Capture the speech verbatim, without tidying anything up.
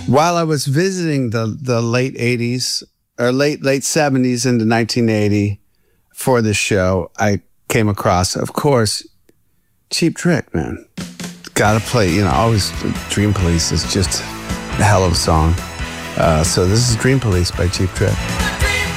While I was visiting the the late eighties or late late seventies into nineteen eighty for this show, I came across, of course, Cheap Trick, man. Gotta play, you know, always Dream Police is just a hell of a song. Uh, so this is Dream Police by Cheap Trick.